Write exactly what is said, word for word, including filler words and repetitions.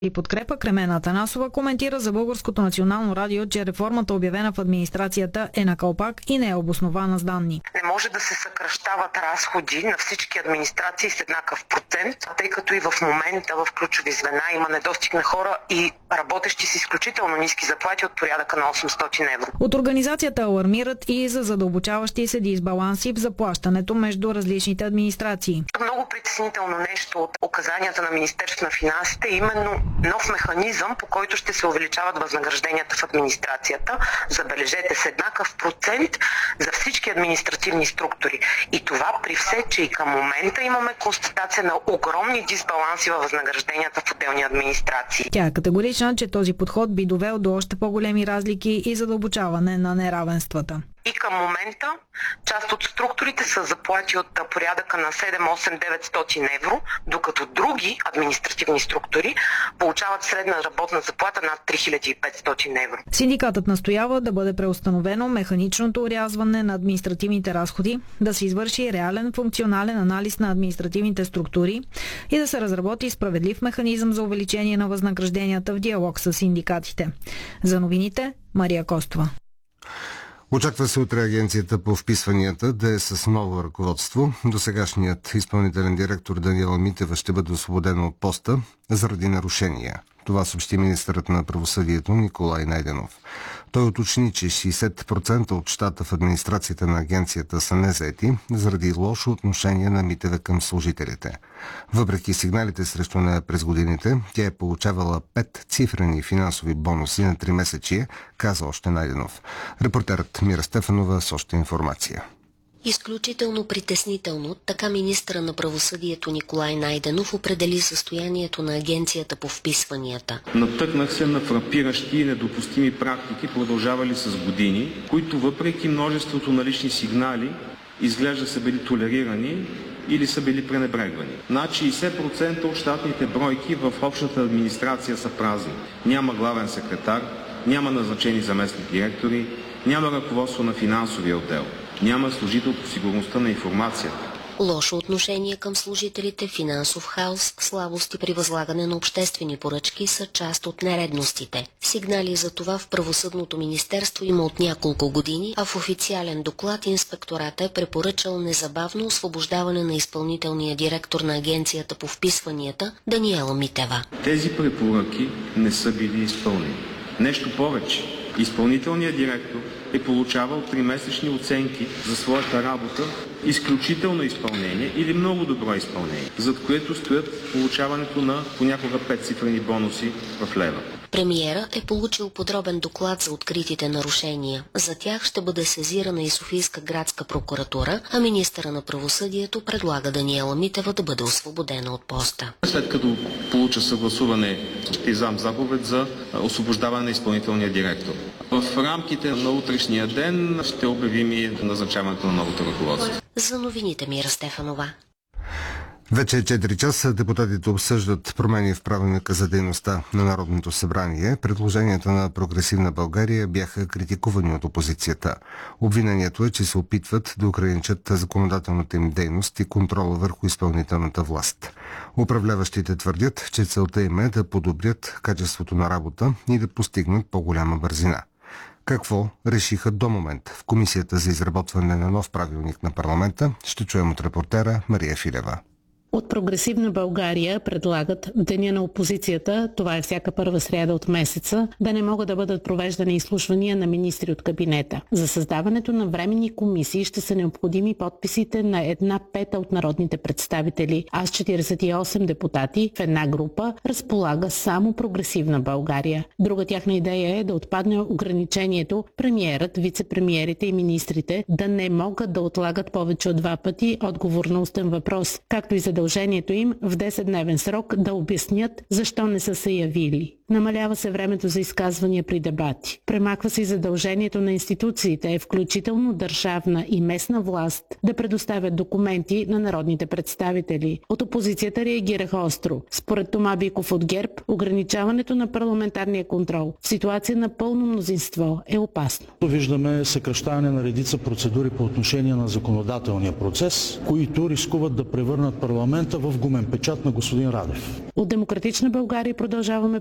И подкрепа Кремен Атанасова коментира за Българското национално радио, че реформата, обявена в администрацията, е на калпак и не е обоснована с данни. Не може да се съкращават разходи на всички администрации с еднакъв процент, тъй като и в момента в ключови звена има недостиг на хора и работещи с изключително ниски заплати от порядъка на осемстотин евро. От организацията алармират и за задълбочаващи се дисбаланси в заплащането между различните администрации. Много притеснително нещо от указанията на Министерството на финансите е именно нов механизъм, по който ще се увеличават възнагражденията в администрацията. Забележете, с еднакъв процент за всички административни структури. И това при все, че и към момента имаме констатация на огромни дисбаланси във възнагражденията в отделни администрации. Тя е категорична, че този подход би довел до още по-големи разлики и задълбочаване на неравенствата. И към момента част от структурите са заплати от порядъка на седем, осем, деветстотин евро, докато други административни структури получават средна работна заплата над три хиляди и петстотин евро. Синдикатът настоява да бъде преустановено механичното орязване на административните разходи, да се извърши реален функционален анализ на административните структури и да се разработи справедлив механизъм за увеличение на възнагражденията в диалог с синдикатите. За новините, Мария Костова. Очаква се утре агенцията по вписванията да е с ново ръководство. Досегашният изпълнителен директор Даниела Митева ще бъде освободена от поста заради нарушения. Това съобщи министърът на правосъдието Николай Найденов. Той уточни, че шейсет процента от щата в администрацията на агенцията са незаети заради лошо отношение на Митева към служителите. Въпреки сигналите срещу нея през годините, тя е получавала пет цифрени финансови бонуси на три месечие, каза още Найденов. Репортерът Мира Стефанова с още информация. Изключително притеснително, така министъра на правосъдието Николай Найденов определи състоянието на агенцията по вписванията. Натъкнах се на фрапиращи и недопустими практики, продължавали с години, които въпреки множеството налични сигнали, изглежда са били толерирани или са били пренебрегвани. Над шейсет процента от щатните бройки в общата администрация са празни. Няма главен секретар, няма назначени заместник директори, няма ръководство на финансовия отдел. Няма служител по сигурността на информацията. Лошо отношение към служителите, финансов хаос, слабости при възлагане на обществени поръчки са част от нередностите. Сигнали за това в Правосъдното министерство има от няколко години, а в официален доклад инспектората е препоръчал незабавно освобождаване на изпълнителния директор на агенцията по вписванията Даниела Митева. Тези препоръки не са били изпълнени. Нещо повече, изпълнителният директор е получавал тримесечни оценки за своята работа, изключително изпълнение или много добро изпълнение, зад което стоят получаването на понякога петцифрени бонуси в лева. Премиера е получил подробен доклад за откритите нарушения. За тях ще бъде сезирана и Софийска градска прокуратура, а министъра на правосъдието предлага Даниела Митева да бъде освободена от поста. След като получа съгласуване, ще издам заповед за освобождаване на изпълнителния директор. В рамките на утрешния ден ще обявим и назначаването на новото ръководство. За новините Мира Стефанова. Вече е четири часа. Депутатите обсъждат промени в правилника за дейността на Народното събрание. Предложенията на Прогресивна България бяха критикувани от опозицията. Обвинението е, че се опитват да ограничат законодателната им дейност и контрола върху изпълнителната власт. Управляващите твърдят, че целта им е да подобрят качеството на работа и да постигнат по-голяма бързина. Какво решиха до момент в Комисията за изработване на нов правилник на парламента, ще чуем от репортера Мария Филева. От Прогресивна България предлагат в деня на опозицията, това е всяка първа сряда от месеца, да не могат да бъдат провеждани изслушвания на министри от кабинета. За създаването на временни комисии ще са необходими подписите на една пета от народните представители, а с четиридесет и осем депутати в една група разполага само Прогресивна България. Друга тяхна идея е да отпадне ограничението премиерът, вице-премиерите и министрите да не могат да отлагат повече от два пъти отговор на устен въпрос, както и за задължението им в десетдневен срок да обяснят защо не са се явили. Намалява се времето за изказвания при дебати. Премахва се и задължението на институциите, включително държавна и местна власт, да предоставят документи на народните представители. От опозицията реагираха остро. Според Тома Биков от ГЕРБ, ограничаването на парламентарния контрол в ситуация на пълно мнозинство е опасно. Виждаме съкращаване на редица процедури по отношение на законодателния процес, които рискуват да превърнат парламента в гумен печат на господин Радев. От Демократична България продължаваме